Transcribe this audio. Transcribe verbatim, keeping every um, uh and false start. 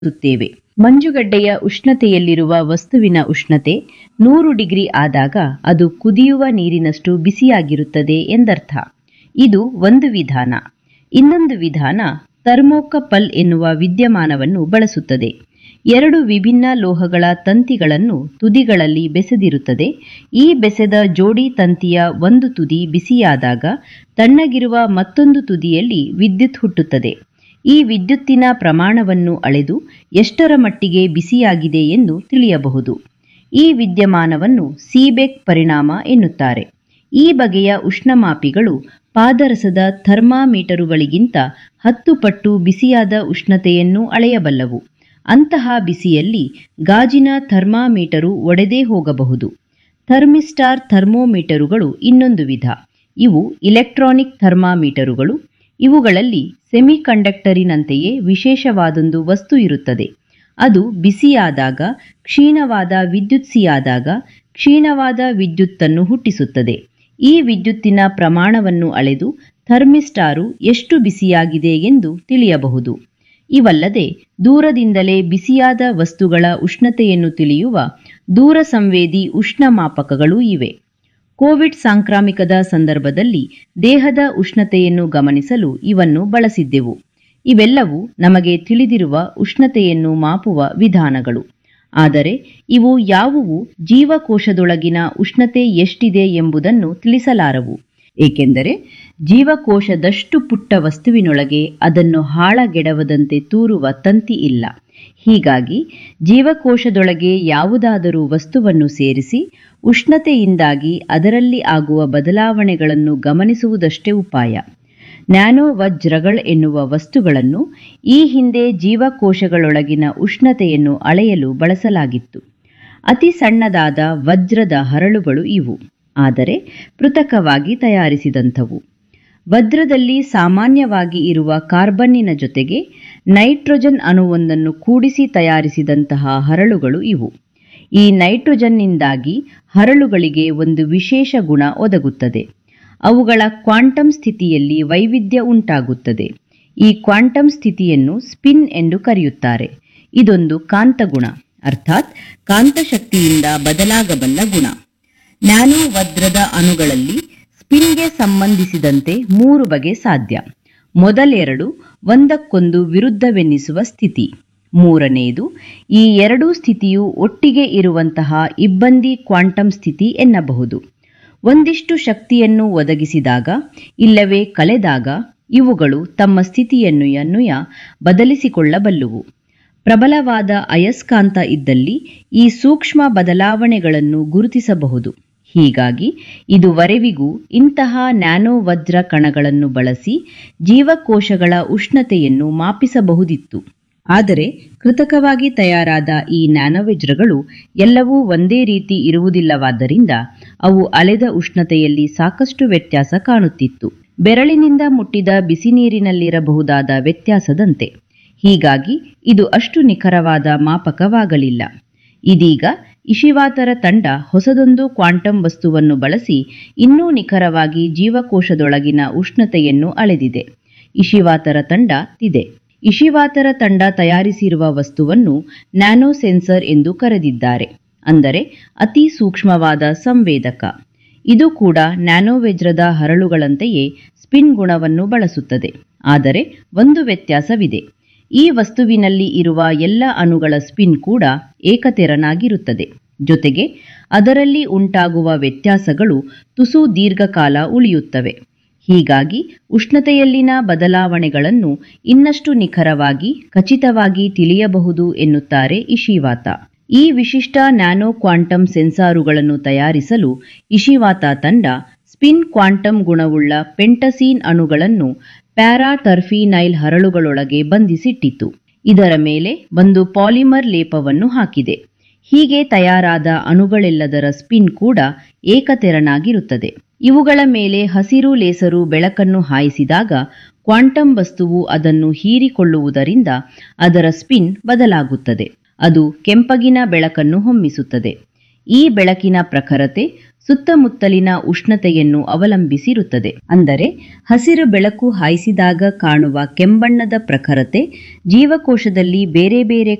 ಸುತ್ತೇವೆ. ಮಂಜುಗಡ್ಡೆಯ ಉಷ್ಣತೆಯಲ್ಲಿರುವ ವಸ್ತುವಿನ ಉಷ್ಣತೆ ನೂರು ಡಿಗ್ರಿ ಆದಾಗ ಅದು ಕುದಿಯುವ ನೀರಿನಷ್ಟು ಬಿಸಿಯಾಗಿರುತ್ತದೆ ಎಂದರ್ಥ. ಇದು ಒಂದು ವಿಧಾನ. ಇನ್ನೊಂದು ವಿಧಾನ ಥರ್ಮೋಕಪಲ್ ಎನ್ನುವ ವಿದ್ಯಮಾನವನ್ನು ಬಳಸುತ್ತದೆ. ಎರಡು ವಿಭಿನ್ನ ಲೋಹಗಳ ತಂತಿಗಳನ್ನು ತುದಿಗಳಲ್ಲಿ ಬೆಸೆದಿರುತ್ತದೆ. ಈ ಬೆಸೆದ ಜೋಡಿ ತಂತಿಯ ಒಂದು ತುದಿ ಬಿಸಿಯಾದಾಗ ತಣ್ಣಗಿರುವ ಮತ್ತೊಂದು ತುದಿಯಲ್ಲಿ ವಿದ್ಯುತ್ ಹುಟ್ಟುತ್ತದೆ. ಈ ವಿದ್ಯುತ್ತಿನ ಪ್ರಮಾಣವನ್ನು ಅಳೆದು ಎಷ್ಟರ ಮಟ್ಟಿಗೆ ಬಿಸಿಯಾಗಿದೆ ಎಂದು ತಿಳಿಯಬಹುದು. ಈ ವಿದ್ಯಮಾನವನ್ನು ಸೀಬೆಕ್ ಪರಿಣಾಮ ಎನ್ನುತ್ತಾರೆ. ಈ ಬಗೆಯ ಉಷ್ಣಮಾಪಿಗಳು ಪಾದರಸದ ಥರ್ಮಾಮೀಟರುಗಳಿಗಿಂತ ಹತ್ತು ಪಟ್ಟು ಬಿಸಿಯಾದ ಉಷ್ಣತೆಯನ್ನು ಅಳೆಯಬಲ್ಲವು. ಅಂತಹ ಬಿಸಿಯಲ್ಲಿ ಗಾಜಿನ ಥರ್ಮಾಮೀಟರು ಒಡೆದೇ ಹೋಗಬಹುದು. ಥರ್ಮಿಸ್ಟಾರ್ ಥರ್ಮೋಮೀಟರುಗಳು ಇನ್ನೊಂದು ವಿಧ. ಇವು ಇಲೆಕ್ಟ್ರಾನಿಕ್ ಥರ್ಮಾಮೀಟರುಗಳು. ಇವುಗಳಲ್ಲಿ ಸೆಮಿಕಂಡಕ್ಟರಿನಂತೆಯೇ ವಿಶೇಷವಾದೊಂದು ವಸ್ತು ಇರುತ್ತದೆ. ಅದು ಬಿಸಿಯಾದಾಗ ಕ್ಷೀಣವಾದ ವಿದ್ಯುತ್ಸಿಯಾದಾಗ ಕ್ಷೀಣವಾದ ವಿದ್ಯುತ್ತನ್ನು ಹುಟ್ಟಿಸುತ್ತದೆ. ಈ ವಿದ್ಯುತ್ತಿನ ಪ್ರಮಾಣವನ್ನು ಅಳೆದು ಥರ್ಮಿಸ್ಟಾರು ಎಷ್ಟು ಬಿಸಿಯಾಗಿದೆ ಎಂದು ತಿಳಿಯಬಹುದು. ಇವಲ್ಲದೆ ದೂರದಿಂದಲೇ ಬಿಸಿಯಾದ ವಸ್ತುಗಳ ಉಷ್ಣತೆಯನ್ನು ತಿಳಿಯುವ ದೂರ ಸಂವೇದಿ ಉಷ್ಣಮಾಪಕಗಳೂ ಇವೆ. ಕೋವಿಡ್ ಸಾಂಕ್ರಾಮಿಕದ ಸಂದರ್ಭದಲ್ಲಿ ದೇಹದ ಉಷ್ಣತೆಯನ್ನು ಗಮನಿಸಲು ಇವನ್ನು ಬಳಸಿದ್ದೆವು. ಇವೆಲ್ಲವೂ ನಮಗೆ ತಿಳಿದಿರುವ ಉಷ್ಣತೆಯನ್ನು ಮಾಪುವ ವಿಧಾನಗಳು. ಆದರೆ ಇವು ಯಾವುವು ಜೀವಕೋಶದೊಳಗಿನ ಉಷ್ಣತೆ ಎಷ್ಟಿದೆ ಎಂಬುದನ್ನು ತಿಳಿಸಲಾರವು. ಏಕೆಂದರೆ ಜೀವಕೋಶದಷ್ಟು ಪುಟ್ಟ ವಸ್ತುವಿನೊಳಗೆ ಅದನ್ನು ಹಾಳಗೆಡವದಂತೆ ತೂರುವ ತಂತಿ ಇಲ್ಲ. ಹೀಗಾಗಿ ಜೀವಕೋಶದೊಳಗೆ ಯಾವುದಾದರೂ ವಸ್ತುವನ್ನು ಸೇರಿಸಿ ಉಷ್ಣತೆಯಿಂದಾಗಿ ಅದರಲ್ಲಿ ಆಗುವ ಬದಲಾವಣೆಗಳನ್ನು ಗಮನಿಸುವುದಷ್ಟೇ ಉಪಾಯ. ನ್ಯಾನೋ ವಜ್ರಗಳ್ ಎನ್ನುವ ವಸ್ತುಗಳನ್ನು ಈ ಹಿಂದೆ ಜೀವಕೋಶಗಳೊಳಗಿನ ಉಷ್ಣತೆಯನ್ನು ಅಳೆಯಲು ಬಳಸಲಾಗಿತ್ತು. ಅತಿ ಸಣ್ಣದಾದ ವಜ್ರದ ಹರಳುಗಳು ಇವು, ಆದರೆ ಪೃಥಕವಾಗಿ ತಯಾರಿಸಿದಂಥವು. ವಜ್ರದಲ್ಲಿ ಸಾಮಾನ್ಯವಾಗಿ ಇರುವ ಕಾರ್ಬನ್ನಿನ ಜೊತೆಗೆ ನೈಟ್ರೋಜನ್ ಅಣುವೊಂದನ್ನು ಕೂಡಿಸಿ ತಯಾರಿಸಿದಂತಹ ಹರಳುಗಳು ಇವು. ಈ ನೈಟ್ರೋಜನ್ನಿಂದಾಗಿ ಹರಳುಗಳಿಗೆ ಒಂದು ವಿಶೇಷ ಗುಣ ಒದಗುತ್ತದೆ. ಅವುಗಳ ಕ್ವಾಂಟಮ್ ಸ್ಥಿತಿಯಲ್ಲಿ ವೈವಿಧ್ಯ ಉಂಟಾಗುತ್ತದೆ. ಈ ಕ್ವಾಂಟಮ್ ಸ್ಥಿತಿಯನ್ನು ಸ್ಪಿನ್ ಎಂದು ಕರೆಯುತ್ತಾರೆ. ಇದೊಂದು ಕಾಂತಗುಣ, ಅರ್ಥಾತ್ ಕಾಂತಶಕ್ತಿಯಿಂದ ಬದಲಾಗಬಲ್ಲ ಗುಣ. ನ್ಯಾನೋ ವಜ್ರದ ಅಣುಗಳಲ್ಲಿ ಸ್ಪಿನ್ಗೆ ಸಂಬಂಧಿಸಿದಂತೆ ಮೂರು ಬಗೆ ಸಾಧ್ಯ. ಮೊದಲೆರಡು ಒಂದಕ್ಕೊಂದು ವಿರುದ್ಧವೆನ್ನಿಸುವ ಸ್ಥಿತಿ. ಮೂರನೆಯದು ಈ ಎರಡೂ ಸ್ಥಿತಿಯು ಒಟ್ಟಿಗೆ ಇರುವಂತಹ ಇಬ್ಬಂದಿ ಕ್ವಾಂಟಮ್ ಸ್ಥಿತಿ ಎನ್ನಬಹುದು. ಒಂದಿಷ್ಟು ಶಕ್ತಿಯನ್ನು ಒದಗಿಸಿದಾಗ ಇಲ್ಲವೇ ಕಳೆದಾಗ ಇವುಗಳು ತಮ್ಮ ಸ್ಥಿತಿಯನ್ನು ಯನ್ನುಯ ಬದಲಿಸಿಕೊಳ್ಳಬಲ್ಲುವು. ಪ್ರಬಲವಾದ ಅಯಸ್ಕಾಂತ ಇದ್ದಲ್ಲಿ ಈ ಸೂಕ್ಷ್ಮ ಬದಲಾವಣೆಗಳನ್ನು ಗುರುತಿಸಬಹುದು. ಹೀಗಾಗಿ ಇದುವರೆವಿಗೂ ಇಂತಹ ನ್ಯಾನೋ ವಜ್ರ ಕಣಗಳನ್ನು ಬಳಸಿ ಜೀವಕೋಶಗಳ ಉಷ್ಣತೆಯನ್ನು ಮಾಪಿಸಬಹುದಿತ್ತು. ಆದರೆ ಕೃತಕವಾಗಿ ತಯಾರಾದ ಈ ನ್ಯಾನೋವಜ್ರಗಳು ಎಲ್ಲವೂ ಒಂದೇ ರೀತಿ ಇರುವುದಿಲ್ಲವಾದ್ದರಿಂದ ಅವು ಅಳೆದ ಉಷ್ಣತೆಯಲ್ಲಿ ಸಾಕಷ್ಟು ವ್ಯತ್ಯಾಸ ಕಾಣುತ್ತಿತ್ತು. ಬೆರಳಿನಿಂದ ಮುಟ್ಟಿದ ಬಿಸಿ ನೀರಿನಲ್ಲಿರಬಹುದಾದ ವ್ಯತ್ಯಾಸದಂತೆ. ಹೀಗಾಗಿ ಇದು ಅಷ್ಟು ನಿಖರವಾದ ಮಾಪಕವಾಗಲಿಲ್ಲ. ಇದೀಗ ಇಶಿವಾತರ ತಂಡ ಹೊಸದೊಂದು ಕ್ವಾಂಟಮ್ ವಸ್ತುವನ್ನು ಬಳಸಿ ಇನ್ನೂ ನಿಖರವಾಗಿ ಜೀವಕೋಶದೊಳಗಿನ ಉಷ್ಣತೆಯನ್ನು ಅಳೆದಿದೆ. ಇಶಿವಾತರ ತಂಡ ಇದೆ. ಇಶಿವಾತರ ತಂಡ ತಯಾರಿಸಿರುವ ವಸ್ತುವನ್ನು ನ್ಯಾನೋ ಸೆನ್ಸರ್ ಎಂದು ಕರೆದಿದ್ದಾರೆ. ಅಂದರೆ ಅತಿ ಸೂಕ್ಷ್ಮವಾದ ಸಂವೇದಕ. ಇದು ಕೂಡ ನ್ಯಾನೋವಜ್ರದ ಹರಳುಗಳಂತೆಯೇ ಸ್ಪಿನ್ ಗುಣವನ್ನು ಬಳಸುತ್ತದೆ. ಆದರೆ ಒಂದು ವ್ಯತ್ಯಾಸವಿದೆ. ಈ ವಸ್ತುವಿನಲ್ಲಿ ಇರುವ ಎಲ್ಲ ಅಣುಗಳ ಸ್ಪಿನ್ ಕೂಡ ಏಕತೆರನಾಗಿರುತ್ತದೆ. ಜೊತೆಗೆ ಅದರಲ್ಲಿ ಉಂಟಾಗುವ ವ್ಯತ್ಯಾಸಗಳು ತುಸು ದೀರ್ಘಕಾಲ ಉಳಿಯುತ್ತವೆ. ಹೀಗಾಗಿ ಉಷ್ಣತೆಯಲ್ಲಿನ ಬದಲಾವಣೆಗಳನ್ನು ಇನ್ನಷ್ಟು ನಿಖರವಾಗಿ ಖಚಿತವಾಗಿ ತಿಳಿಯಬಹುದು ಎನ್ನುತ್ತಾರೆ ಇಶಿವಾತ. ಈ ವಿಶಿಷ್ಟ ನ್ಯಾನೋ ಕ್ವಾಂಟಮ್ ಸೆನ್ಸಾರುಗಳನ್ನು ತಯಾರಿಸಲು ಇಶಿವಾತ ತಂಡ ಸ್ಪಿನ್ ಕ್ವಾಂಟಮ್ ಗುಣವುಳ್ಳ ಪೆಂಟಸೀನ್ ಅಣುಗಳನ್ನು ಪ್ಯಾರಾಟರ್ಫಿನೈಲ್ ಹರಳುಗಳೊಳಗೆ ಬಂಧಿಸಿಟ್ಟಿತು. ಇದರ ಮೇಲೆ ಒಂದು ಪಾಲಿಮರ್ ಲೇಪವನ್ನು ಹಾಕಿದೆ. ಹೀಗೆ ತಯಾರಾದ ಅಣುಗಳೆಲ್ಲದರ ಸ್ಪಿನ್ ಕೂಡ ಏಕತೆರನಾಗಿರುತ್ತದೆ. ಇವುಗಳ ಮೇಲೆ ಹಸಿರು ಲೇಸರು ಬೆಳಕನ್ನು ಹಾಯಿಸಿದಾಗ ಕ್ವಾಂಟಮ್ ವಸ್ತುವು ಅದನ್ನು ಹೀರಿಕೊಳ್ಳುವುದರಿಂದ ಅದರ ಸ್ಪಿನ್ ಬದಲಾಗುತ್ತದೆ. ಅದು ಕೆಂಪಗಿನ ಬೆಳಕನ್ನು ಹೊಮ್ಮಿಸುತ್ತದೆ. ಈ ಬೆಳಕಿನ ಪ್ರಖರತೆ ಸುತ್ತಮುತ್ತಲಿನ ಉಷ್ಣತೆಯನ್ನು ಅವಲಂಬಿಸಿರುತ್ತದೆ. ಅಂದರೆ ಹಸಿರು ಬೆಳಕು ಹಾಯಿಸಿದಾಗ ಕಾಣುವ ಕೆಂಬಣ್ಣದ ಪ್ರಖರತೆ ಜೀವಕೋಶದಲ್ಲಿ ಬೇರೆ ಬೇರೆ